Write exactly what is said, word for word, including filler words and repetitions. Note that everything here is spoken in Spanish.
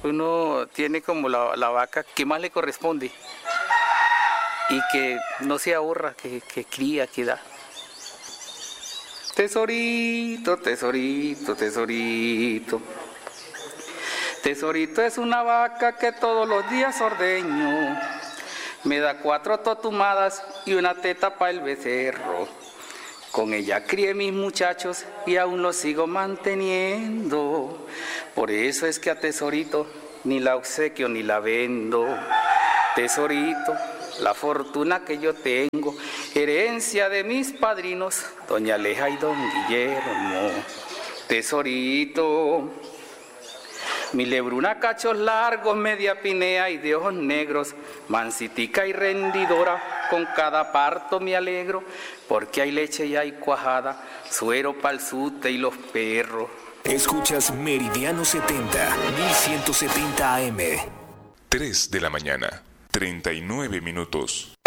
Uno tiene como la, la vaca que más le corresponde y que no se ahorra, que, que cría, que da. Tesorito, tesorito, tesorito. Tesorito es una vaca que todos los días ordeño. Me da cuatro totumadas y una teta para el becerro. Con ella crié mis muchachos y aún los sigo manteniendo. Por eso es que a Tesorito ni la obsequio ni la vendo. Tesorito, la fortuna que yo tengo, herencia de mis padrinos, doña Aleja y don Guillermo. Tesorito, mi lebruna cachos largos, media pinea y de ojos negros, mansitica y rendidora, con cada parto me alegro, porque hay leche y hay cuajada, suero pa'l sute y los perros. Escuchas Meridiano setenta, mil ciento setenta A M. tres de la mañana, treinta y nueve minutos.